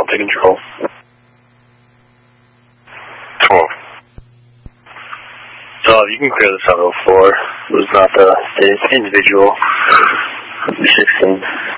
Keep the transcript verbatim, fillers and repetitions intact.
to control. twelve. So you can clear the seven oh four. It was not the, the individual. sixteen.